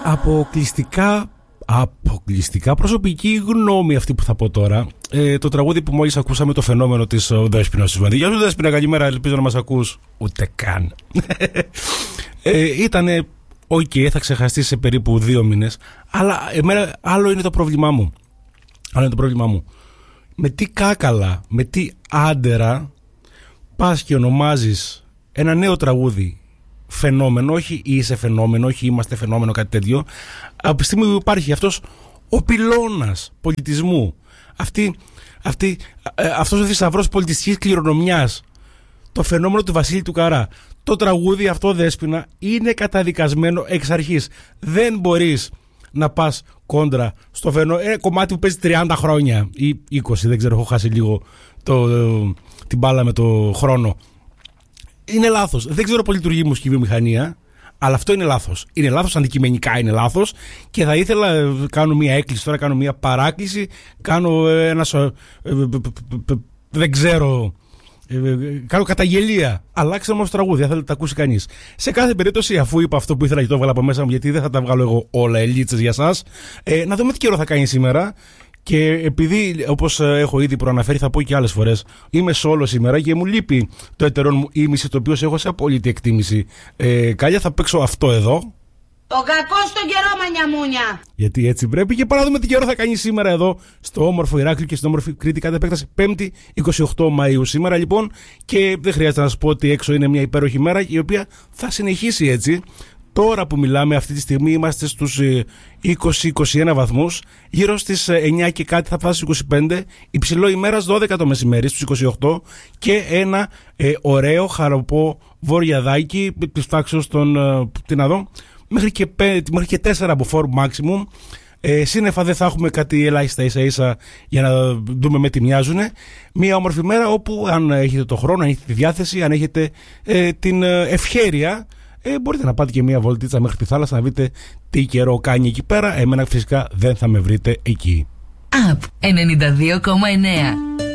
αποκλειστικά προσωπική γνώμη αυτή που θα πω τώρα. Το τραγούδι που μόλις ακούσαμε, το φαινόμενο της Δέσποινας της Βανδί. Γεια σου Δέσποινα, καλημέρα, ελπίζω να μας ακούς. Ούτε καν. Ήτανε ok, θα ξεχαστεί σε περίπου 2 μήνες. Αλλά άλλο είναι το πρόβλημά μου. Με τι κάκαλα, με τι άντερα πας και ονομάζεις ένα νέο τραγούδι φαινόμενο, όχι είσαι φαινόμενο, όχι είμαστε φαινόμενο, κάτι τέτοιο. Από τη στιγμή που υπάρχει αυτός ο πυλώνας πολιτισμού, αυτός ο θησαυρός πολιτιστικής κληρονομιάς, το φαινόμενο του Βασίλη του Καρά, το τραγούδι αυτό, Δέσποινα, είναι καταδικασμένο εξ αρχής. Δεν μπορείς να πας κόντρα στο φαινόμενο. Ένα κομμάτι που παίζει 30 χρόνια ή 20, δεν ξέρω, έχω χάσει λίγο την μπάλα με το χρόνο. Είναι λάθος. Δεν ξέρω πώς λειτουργεί η μουσική βιομηχανία, αλλά αυτό είναι λάθος. Είναι λάθος, αντικειμενικά είναι λάθος. Και θα ήθελα, κάνω μία έκκληση τώρα, κάνω μία παράκληση, κάνω δεν ξέρω, κάνω καταγγελία. Αλλάξτε όμως το τραγούδι, αν θέλετε να τα ακούσει κανείς. Σε κάθε περίπτωση, αφού είπα αυτό που ήθελα και το έβγαλα από μέσα μου, γιατί δεν θα τα βγάλω εγώ όλα ελίτσες για σας, να δούμε τι καιρό θα κάνει σήμερα. Και επειδή, όπως έχω ήδη προαναφέρει, θα πω και άλλες φορές, είμαι solo σήμερα και μου λείπει το έτερον μου ήμιση, το οποίο σε έχω σε απόλυτη εκτίμηση. Κάλια, θα παίξω αυτό εδώ. Ο κακός στον καιρό, μανιαμούνια. Γιατί έτσι πρέπει. Και παρά δούμε τι καιρό θα κάνει σήμερα εδώ, στο όμορφο Ηράκλειο και στην όμορφη Κρήτη, κατά επέκταση 5η 28 Μαΐου. Σήμερα λοιπόν, και δεν χρειάζεται να σας πω ότι έξω είναι μια υπέροχη μέρα, η οποία θα συνεχίσει έτσι. Τώρα που μιλάμε, αυτή τη στιγμή είμαστε στους 20-21 βαθμούς. Γύρω στις 9 και κάτι θα φτάσει στους 25. Υψηλό ημέρας 12 το μεσημέρι, στους 28. Και ένα ωραίο χαροπό βορειαδάκι της τάξης των, τι να δω, μέχρι και 4 από 4 maximum. Σύννεφα δεν θα έχουμε, κάτι ελάχιστα ίσα για να δούμε με τι μοιάζουν. Μια όμορφη μέρα όπου, αν έχετε το χρόνο, αν έχετε τη διάθεση, αν έχετε την ευχέρεια, μπορείτε να πάτε και μια βολτίτσα μέχρι τη θάλασσα να δείτε τι καιρό κάνει εκεί πέρα. Εμένα φυσικά δεν θα με βρείτε εκεί. Up 92,9.